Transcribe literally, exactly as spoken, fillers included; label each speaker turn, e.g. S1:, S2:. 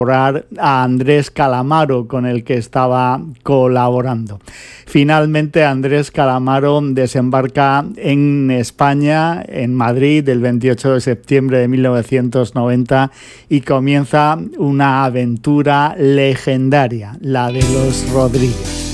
S1: a Andrés Calamaro, con el que estaba colaborando. Finalmente, Andrés Calamaro desembarca en España, en Madrid, el veintiocho de septiembre de mil novecientos noventa, y comienza una aventura legendaria, la de los Rodríguez.